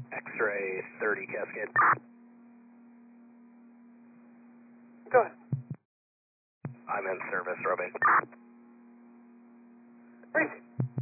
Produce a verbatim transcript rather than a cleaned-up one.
X-ray thirty Cascade. Go ahead. I'm in service, Robbie. Crazy.